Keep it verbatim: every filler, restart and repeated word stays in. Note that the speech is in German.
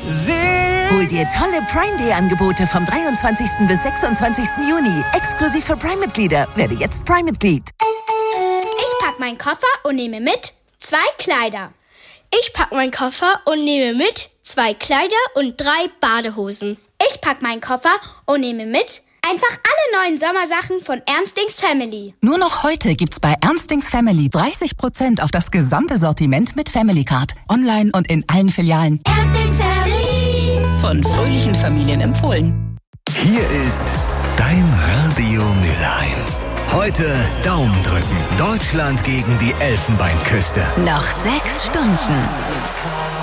Hol dir tolle Prime Day Angebote vom dreiundzwanzigsten bis sechsundzwanzigsten Juni. Exklusiv für Prime-Mitglieder. Werde jetzt Prime-Mitglied. Ich pack meinen Koffer und nehme mit zwei Kleider. Ich pack meinen Koffer und nehme mit zwei Kleider und drei Badehosen. Ich pack meinen Koffer und nehme mit einfach alle neuen Sommersachen von Ernstings Family. Nur noch heute gibt's bei Ernstings Family dreißig Prozent auf das gesamte Sortiment mit Family Card. Online und in allen Filialen. Ernstings Family. Von fröhlichen Familien empfohlen. Hier ist dein Radio Mülheim. Heute Daumen drücken. Deutschland gegen die Elfenbeinküste. Noch sechs Stunden.